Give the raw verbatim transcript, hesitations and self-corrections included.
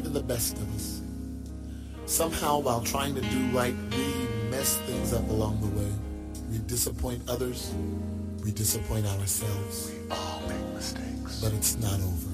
even the best of us. Somehow, while trying to do right, we mess things up along the way. We disappoint others. We disappoint ourselves. We all make mistakes. But it's not over.